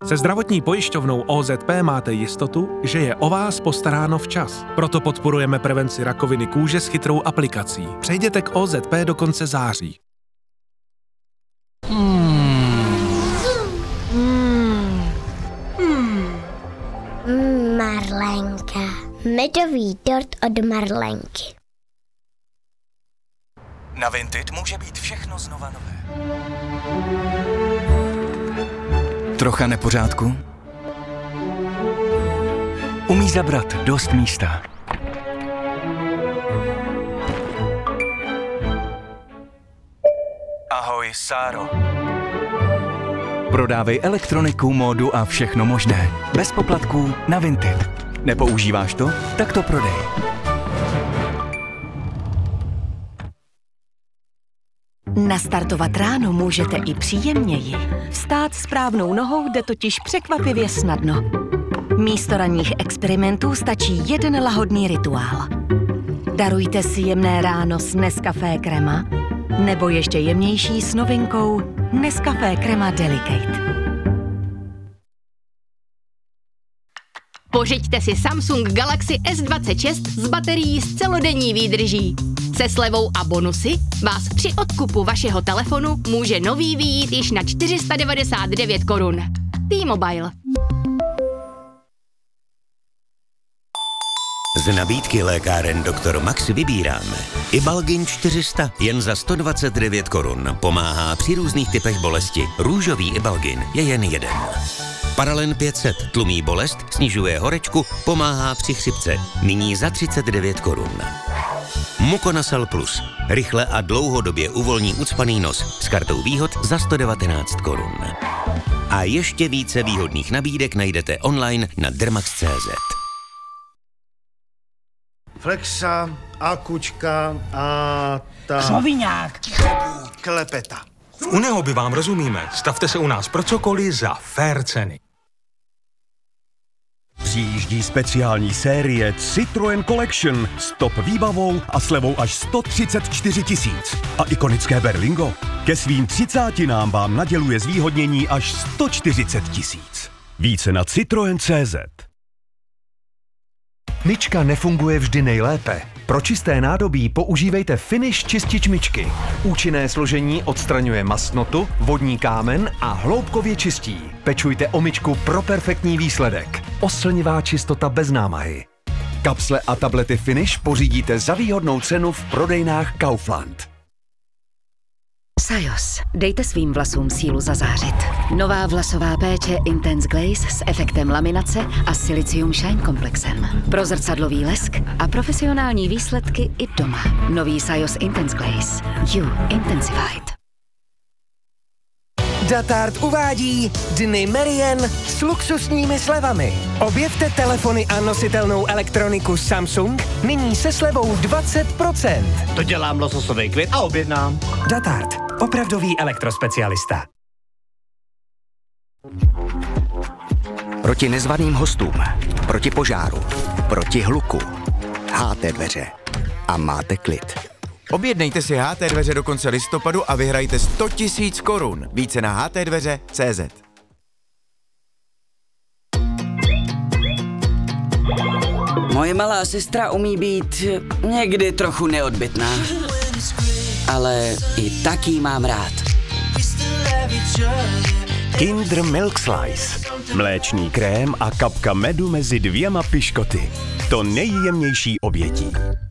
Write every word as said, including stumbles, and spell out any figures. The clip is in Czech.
Se zdravotní pojišťovnou O Z P máte jistotu, že je o vás postaráno včas. Proto podporujeme prevenci rakoviny kůže s chytrou aplikací. Přejděte k O Z P do konce září. Mm. Mm. Mm. Marlenka. Medový dort od Marlenky. Na Vinted může být všechno znova nové. Trocha nepořádku? Umí zabrat dost místa. Ahoj, Sáro. Prodávej elektroniku, módu a všechno možné. Bez poplatků na Vinted. Nepoužíváš to? Tak to prodej. Nastartovat ráno můžete i příjemněji. Vstát správnou nohou jde totiž překvapivě snadno. Místo ranních experimentů stačí jeden lahodný rituál. Darujte si jemné ráno s Nescafé Crema nebo ještě jemnější s novinkou Nescafé Crema Delicate. Pořiďte si Samsung Galaxy S dvacet šest s baterií s celodenní výdrží. Se slevou a bonusy vás při odkupu vašeho telefonu může nový vyjít již na čtyři sta devadesát devět korun. T-Mobile. Z nabídky lékáren doktor Max vybíráme Ibalgin čtyři sta jen za sto dvacet devět korun. Pomáhá při různých typech bolesti. Růžový Ibalgin je jen jeden. Paralen pět set tlumí bolest, snižuje horečku, pomáhá při chřipce. Nyní za třicet devět korun. Muconazol Plus. Rychle a dlouhodobě uvolní ucpaný nos s kartou výhod za sto devatenáct korun. A ještě více výhodných nabídek najdete online na dermax tečka cé zet. Flexa, akučka a ta... Křoviňák. Klepeta. U Neoby vám rozumíme. Stavte se u nás pro cokoliv za fair ceny. Přijíždí speciální série Citroën Collection s top výbavou a slevou až sto třicet čtyři tisíc. A ikonické Berlingo ke svým třicátinám vám naděluje zvýhodnění až sto čtyřicet tisíc. Více na Citroën tečka cé zet. Myčka nefunguje vždy nejlépe. Pro čisté nádobí používejte Finish čistič myčky. Účinné složení odstraňuje mastnotu, vodní kámen a hloubkově čistí. Pečujte o myčku pro perfektní výsledek. Oslnivá čistota bez námahy. Kapsle a tablety Finish pořídíte za výhodnou cenu v prodejnách Kaufland. Sajos. Dejte svým vlasům sílu zazářit. Nová vlasová péče Intense Glaze s efektem laminace a Silicium Shine komplexem. Pro zrcadlový lesk a profesionální výsledky i doma. Nový Sajos Intense Glaze. You Intensified. Datard uvádí Dny Merian s luxusními slevami. Objevte telefony a nositelnou elektroniku Samsung nyní se slevou dvacet procent. To dělám lososový květ a objednám. Datard. Opravdový elektrospecialista. Proti nezvaným hostům, proti požáru, proti hluku. H T dveře. A máte klid. Objednejte si H T dveře do konce listopadu a vyhrajte sto tisíc korun. Více na h t dveře tečka cé zet. Moje malá sestra umí být někdy trochu neodbytná. Ale i tak jí mám rád. Kinder Milk Slice. Mléčný krém a kapka medu mezi dvěma piškoty. To nejjemnější obětí.